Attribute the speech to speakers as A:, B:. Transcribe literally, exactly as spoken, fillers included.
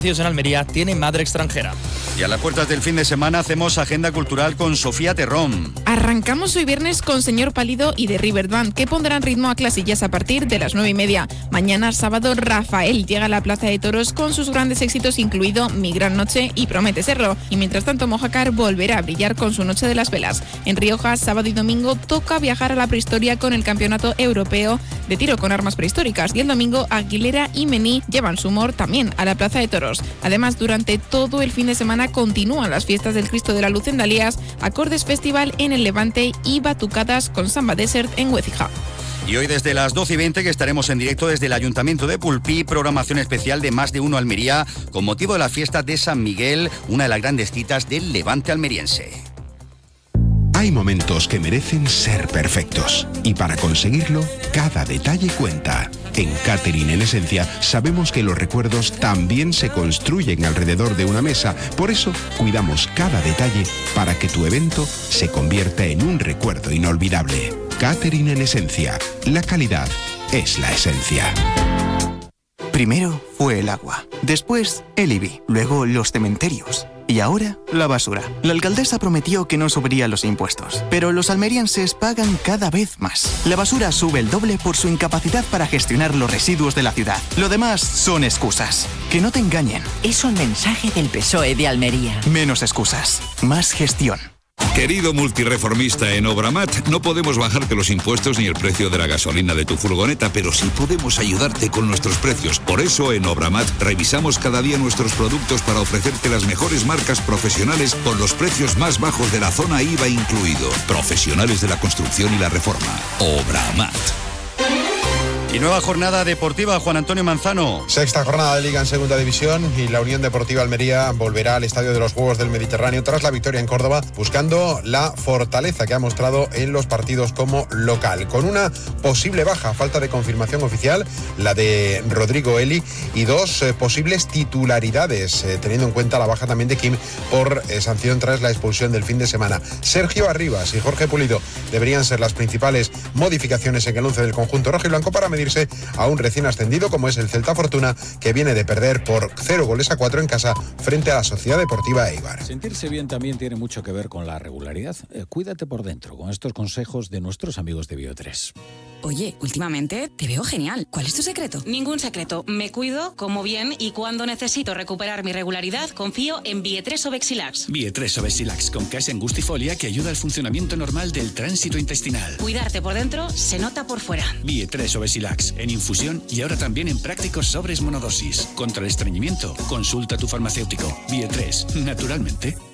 A: en Almería tiene madre extranjera.
B: Y a las puertas del fin de semana hacemos agenda cultural con Sofía Terrón.
C: Arrancamos hoy viernes con Señor Pálido y The River Band, que pondrán ritmo a clasillas a partir de las nueve y media. Mañana sábado, Rafael llega a la Plaza de Toros con sus grandes éxitos, incluido Mi Gran Noche y Promete Serlo. Y mientras tanto, Mojácar volverá a brillar con su Noche de las Velas. En Rioja, sábado y domingo, toca viajar a la prehistoria con el Campeonato Europeo de Tiro con Armas Prehistóricas. Y el domingo, Aguilera y Mení llevan su humor también a la Plaza de Toros. Además, durante todo el fin de semana continúan las fiestas del Cristo de la Luz en Dalías, Acordes Festival en el Levante y batucadas con Samba Desert en Huécija.
B: Y hoy desde las doce y veinte que estaremos en directo desde el Ayuntamiento de Pulpí, programación especial de Más de Uno Almería con motivo de la fiesta de San Miguel, una de las grandes citas del Levante almeriense.
D: Hay momentos que merecen ser perfectos y para conseguirlo, cada detalle cuenta. En Catering en Esencia sabemos que los recuerdos también se construyen alrededor de una mesa, por eso cuidamos cada detalle para que tu evento se convierta en un recuerdo inolvidable. Catering en Esencia, la calidad es la esencia.
E: Primero fue el agua, después el I B I, luego los cementerios. Y ahora, la basura. La alcaldesa prometió que no subiría los impuestos, pero los almerienses pagan cada vez más. La basura sube el doble por su incapacidad para gestionar los residuos de la ciudad. Lo demás son excusas. Que no te engañen.
F: Es un mensaje del P S O E de Almería.
E: Menos excusas, más gestión.
G: Querido multireformista en Obramat, no podemos bajarte los impuestos ni el precio de la gasolina de tu furgoneta, pero sí podemos ayudarte con nuestros precios. Por eso en Obramat revisamos cada día nuestros productos para ofrecerte las mejores marcas profesionales con los precios más bajos de la zona I V A incluido. Profesionales de la construcción y la reforma. Obramat.
B: Y nueva jornada deportiva, Juan Antonio Manzano.
H: Sexta jornada de Liga en Segunda División y la Unión Deportiva Almería volverá al Estadio de los Juegos del Mediterráneo tras la victoria en Córdoba, buscando la fortaleza que ha mostrado en los partidos como local. Con una posible baja, falta de confirmación oficial, la de Rodrigo Eli, y dos eh, posibles titularidades, eh, teniendo en cuenta la baja también de Kim por eh, sanción tras la expulsión del fin de semana. Sergio Arribas y Jorge Pulido deberían ser las principales modificaciones en el once del conjunto rojiblanco para medir a un recién ascendido como es el Celta Fortuna, que viene de perder por cero goles a cuatro en casa frente a la Sociedad Deportiva Eibar.
I: Sentirse bien también tiene mucho que ver con la regularidad. Eh, cuídate por dentro con estos consejos de nuestros amigos de Bio tres.
J: Oye, últimamente te veo genial. ¿Cuál es tu secreto?
K: Ningún secreto. Me cuido, como bien y cuando necesito recuperar mi regularidad, confío en Bio tres Obexilax.
L: Bio tres Obexilax con case angustifolia que ayuda al funcionamiento normal del tránsito intestinal.
K: Cuidarte por dentro se nota por fuera.
L: Bio tres Obexilax en infusión y ahora también en prácticos sobres monodosis. Contra el estreñimiento, consulta a tu farmacéutico. Bio tres, naturalmente.